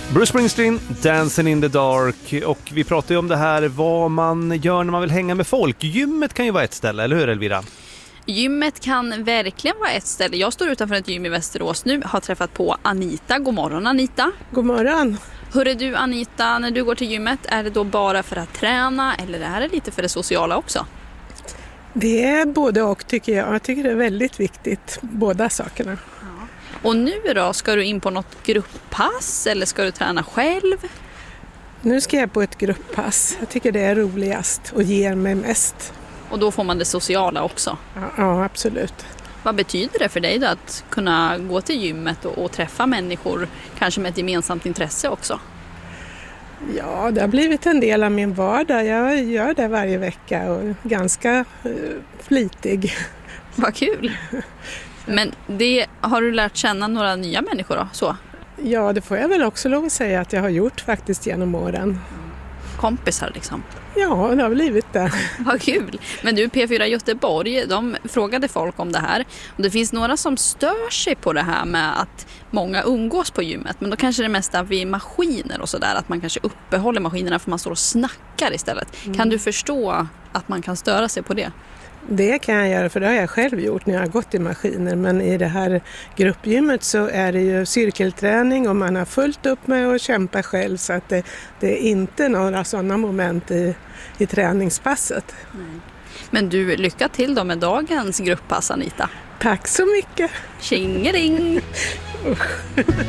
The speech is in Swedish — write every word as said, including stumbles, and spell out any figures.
Bruce Springsteen, Dancing in the Dark. Och vi pratar ju om det här vad man gör när man vill hänga med folk. Gymmet kan ju vara ett ställe, eller hur Elvira? Gymmet kan verkligen vara ett ställe. Jag står utanför ett gym i Västerås nu, har träffat på Anita. God morgon Anita. God morgon. Hur är du Anita, när du går till gymmet? Är det då bara för att träna eller är det lite för det sociala också? Det är både och tycker jag. Jag tycker det är väldigt viktigt, båda sakerna. Ja. Och nu då, ska du in på något grupppass eller ska du träna själv? Nu ska jag på ett grupppass. Jag tycker det är roligast och ger mig mest. Och då får man det sociala också? Ja, ja absolut. Vad betyder det för dig då att kunna gå till gymmet och, och träffa människor, kanske med ett gemensamt intresse också? Ja, det har blivit en del av min vardag. Jag gör det varje vecka och är ganska eh, flitig. Vad kul! Men det, har du lärt känna några nya människor då? Så? Ja, det får jag väl också lov att säga att jag har gjort faktiskt genom åren. Kompisar liksom? Ja, det har blivit det. Vad kul! Men du, P fyra Göteborg, de frågade folk om det här. Och det finns några som stör sig på det här med att många umgås på gymmet. Men då kanske det mesta vid maskiner och sådär. Att man kanske uppehåller maskinerna för man står och snackar istället. Mm. Kan du förstå att man kan störa sig på det? Det kan jag göra, för det har jag själv gjort när jag har gått i maskiner. Men i det här gruppgymmet så är det ju cirkelträning och man har fullt upp med att kämpa själv. Så att det, det är inte några sådana moment i, i träningspasset. Nej. Men du, lycka till då med dagens grupppass Anita. Tack så mycket. Tjingering!